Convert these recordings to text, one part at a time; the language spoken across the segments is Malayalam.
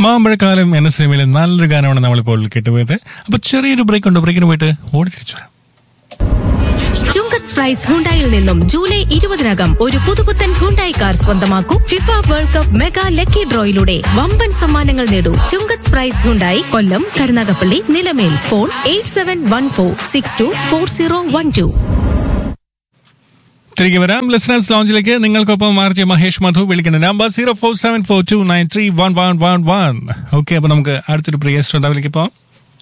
മാമ്പഴക്കാലം എന്ന സിനിമയിലെ നല്ലൊരു ഗാനമാണ് നമ്മളിപ്പോൾ കേട്ടുപോയത്. അപ്പൊ ചെറിയൊരു ബ്രേക്ക് ഉണ്ട്, ബ്രേക്കിന് പോയിട്ട് ഓടി തിരിച്ചു വരാം. ചുങ്കത്ത് പ്രൈസ് ഹുണ്ടായിൽ നിന്നും ജൂലൈ 20-നകം ഒരു പുതുപുത്തൻ ഹുണ്ടായി കാർ സ്വന്തമാക്കൂ. FIFA world cup mega lucky ഡ്രോയിലൂടെ വമ്പൻ സമ്മാനങ്ങൾ നേടൂ. ചുങ്കത്ത് പ്രൈസ് ഹുണ്ടായി, കൊല്ലം, കരുനാഗപ്പള്ളി, നിലമേൽ. ഫോൺ 8714624012. തിരികെ വരാം ലിസണേഴ്സ് ലോഞ്ചിലേക്ക്. നിങ്ങൾക്കൊപ്പം ആർജെ മഹേഷ് മധു. വിളിക്കുന്ന നമ്പർ 0474293111. ഓക്കെ, അപ്പൊ നമുക്ക് അടുത്തൊരു പ്രിയ ശ്രോതാവിലേക്ക് പോവാം.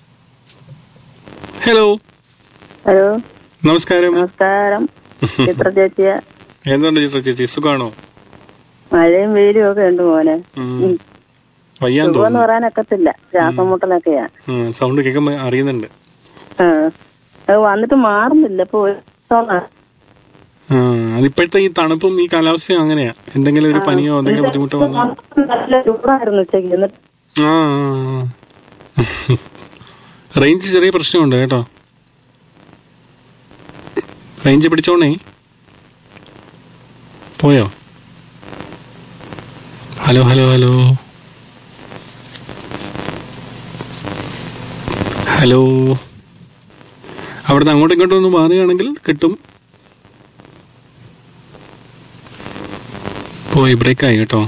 ഹലോ. ഹലോ, നമസ്കാരം. നമസ്കാരം. ചിത്ര ചേച്ചിയ. എന്തുണ്ട് ചിത്ര ചേച്ചി, സുഖാണോ? മഴയും വെയിലും ഒക്കെ ഉണ്ട് മോനെ. വയ്യാന്ന് പറയാനൊക്കത്തില്ല, ശ്വാസം മുട്ടലൊക്കെയാ. സൗണ്ട് കേൾക്കുമ്പോ അറിയുന്നുണ്ട്. അത് വന്നിട്ട് മാറുന്നില്ല. ഇപ്പൊ അതിപ്പോഴത്തെ ഈ തണുപ്പും ഈ കാലാവസ്ഥയും അങ്ങനെയാ. എന്തെങ്കിലും ഒരു പനിയോ എന്തെങ്കിലും ബുദ്ധിമുട്ടോ വന്നോ? നല്ല ചൂടായിരുന്നു ഉച്ചയ്ക്ക്. റേഞ്ച് ചെറിയ പ്രശ്നമുണ്ട് കേട്ടോ. റേഞ്ച് പിടിച്ചോണേ. പോയോ? Hello hello hello hello. അവിടുന്ന് അങ്ങോട്ടും ഇങ്ങോട്ടും ഒന്ന് മാറുകയാണെങ്കിൽ കിട്ടും. പോയി, ബ്രേക്കായി കേട്ടോ.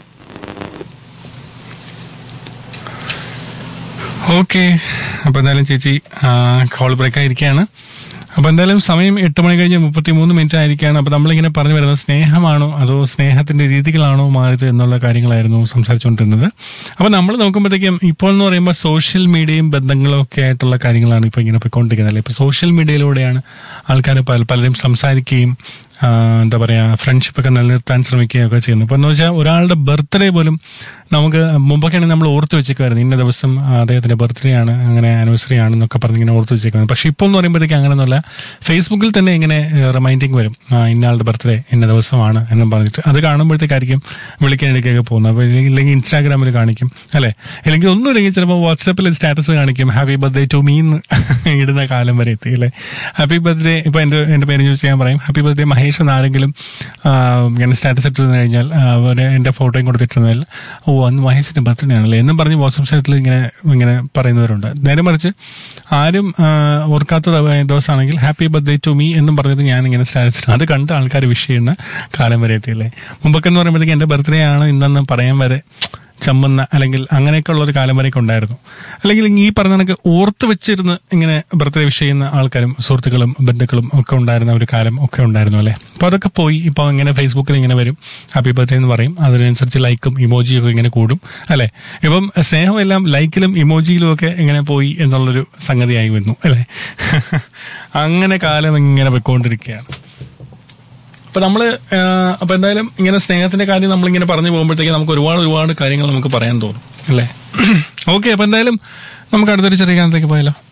ഓക്കെ, അപ്പൊ എന്തായാലും ചേച്ചി കോൾ ബ്രേക്കായിരിക്കുകയാണ്. അപ്പൊ എന്തായാലും സമയം 8:33 ആയിരിക്കുകയാണ്. അപ്പൊ നമ്മളിങ്ങനെ പറഞ്ഞു വരുന്നത് സ്നേഹമാണോ അതോ സ്നേഹത്തിന്റെ രീതികളാണോ മാറിയത് എന്നുള്ള കാര്യങ്ങളായിരുന്നു സംസാരിച്ചുകൊണ്ടിരുന്നത്. അപ്പൊ നമ്മൾ നോക്കുമ്പോഴത്തേക്കും ഇപ്പോൾ എന്ന് പറയുമ്പോൾ സോഷ്യൽ മീഡിയയും ബന്ധങ്ങളും ഒക്കെ ആയിട്ടുള്ള കാര്യങ്ങളാണ് ഇപ്പൊ ഇങ്ങനെ പോയിക്കൊണ്ടിരിക്കുന്നത് അല്ലേ. ഇപ്പൊ സോഷ്യൽ മീഡിയയിലൂടെയാണ് ആൾക്കാർ പലരും സംസാരിക്കുകയും എന്താ പറയാ ഫ്രണ്ട്ഷിപ്പൊക്കെ നിലനിർത്താൻ ശ്രമിക്കുകയൊക്കെ ചെയ്യുന്നു. ഇപ്പൊ എന്ന് വെച്ചാൽ ഒരാളുടെ ബർത്ത്ഡേ പോലും നമുക്ക് മുമ്പൊക്കെയാണെങ്കിൽ നമ്മൾ ഓർത്ത് വെച്ചേക്കുമായിരുന്നു, ഇന്ന ദിവസം അദ്ദേഹത്തിന്റെ ബർത്ത്ഡേ ആണ്, അങ്ങനെ ആനിവേഴ്സറി ആണെന്നൊക്കെ പറഞ്ഞ് ഇങ്ങനെ ഓർത്ത് വെച്ചേക്കുന്നത്. പക്ഷെ ഇപ്പോൾ എന്ന് പറയുമ്പോഴത്തേക്ക് അങ്ങനെയൊന്നുമല്ല. ഫേസ്ബുക്കിൽ തന്നെ ഇങ്ങനെ റിമൈൻഡിങ് വരും, ഇന്നയാളുടെ ബർത്ത്ഡേ ഇന്ന ദിവസമാണ് എന്നും പറഞ്ഞിട്ട്. അത് കാണുമ്പോഴത്തേക്കായിരിക്കും വിളിക്കാനിടയ്ക്കൊക്കെ പോകുന്നത്. അപ്പോൾ ഇല്ലെങ്കിൽ ഇൻസ്റ്റാഗ്രാമിൽ കാണിക്കും അല്ലേ, അല്ലെങ്കിൽ ഒന്നുമില്ലെങ്കിൽ ചിലപ്പോൾ വാട്സാപ്പിൽ സ്റ്റാറ്റസ് കാണിക്കും ഹാപ്പി ബർത്ത്ഡേ ടു മീ എന്ന് ഇടുന്ന കാലം വരെ എത്തി അല്ലേ. ഹാപ്പി ബർത്ത്ഡേ, ഇപ്പൊ എന്റെ പേര് ചോദിച്ചാൽ ഞാൻ പറയും ഹാപ്പി ബർത്ത്ഡേ മഹേഷ് എന്നാരെങ്കിലും ഇങ്ങനെ സ്റ്റാറ്റസ് ഇട്ടിരുന്നു കഴിഞ്ഞാൽ എന്റെ ഫോട്ടോയും കൊടുത്തിട്ടിരുന്നാൽ ഓ അന്ന് മഹേഷിന്റെ ബർത്ത്ഡേ ആണല്ലേ എന്നും പറഞ്ഞ് വാട്സാപ്പ് ചാറ്റിൽ ഇങ്ങനെ പറയുന്നവരുണ്ട്. നേരെ മറിച്ച് ആരും ഓർക്കാത്ത ദിവസമാണെങ്കിൽ ഹാപ്പി ബർത്ത്ഡേ ടു മീ എന്നും പറഞ്ഞിട്ട് ഞാൻ ഇങ്ങനെ സ്റ്റാറ്റസ് ഇട്ടു. അത് കണ്ട് ആൾക്കാർ വിഷ് ചെയ്യുന്ന കാലം വരെ എത്തിയല്ലേ. മുമ്പൊക്കെ എന്ന് പറയുമ്പോഴത്തേക്ക് എന്റെ ബർത്ത്ഡേ ആണ് ഇന്നെന്ന് പറയാൻ വരെ ചമ്മുന്ന അല്ലെങ്കിൽ അങ്ങനെയൊക്കെ ഉള്ള ഒരു കാലം വരെയൊക്കെ ഉണ്ടായിരുന്നു. അല്ലെങ്കിൽ ഈ പറഞ്ഞ കണക്ക് ഓർത്ത് വെച്ചിരുന്ന് ഇങ്ങനെ ബർത്ത്ഡേ വിഷ് ചെയ്യുന്ന ആൾക്കാരും സുഹൃത്തുക്കളും ബന്ധുക്കളും ഒക്കെ ഉണ്ടായിരുന്ന ഒരു കാലം ഒക്കെ ഉണ്ടായിരുന്നു അല്ലേ. അപ്പോൾ അതൊക്കെ പോയി. ഇപ്പോൾ ഇങ്ങനെ ഫേസ്ബുക്കിൽ ഇങ്ങനെ വരും ഹാപ്പി ബർത്ത്ഡേ എന്ന് പറയും, അതിനനുസരിച്ച് ലൈക്കും ഇമോജിയും ഒക്കെ ഇങ്ങനെ കൂടും അല്ലേ. ഇപ്പം സ്നേഹമെല്ലാം ലൈക്കിലും ഇമോജിയിലും ഒക്കെ ഇങ്ങനെ പോയി എന്നുള്ളൊരു സംഗതിയായി വരുന്നു അല്ലേ. അങ്ങനെ കാലം ഇങ്ങനെ പോയിക്കൊണ്ടിരിക്കുകയാണ്. അപ്പൊ നമ്മള് എന്തായാലും ഇങ്ങനെ സ്നേഹത്തിന്റെ കാര്യം നമ്മളിങ്ങനെ പറഞ്ഞു പോകുമ്പോഴത്തേക്ക് നമുക്ക് ഒരുപാട് കാര്യങ്ങൾ നമുക്ക് പറയാൻ തോന്നും അല്ലേ. ഓക്കെ, അപ്പൊ എന്തായാലും നമുക്ക് അടുത്തൊരു ചെറിയ ഗാനത്തിലേക്ക് പോയാലോ.